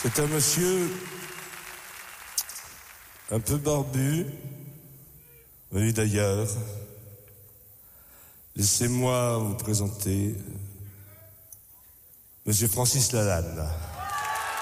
C'est un monsieur un peu barbu, venu d'ailleurs. Laissez-moi vous présenter Monsieur Francis Lalanne.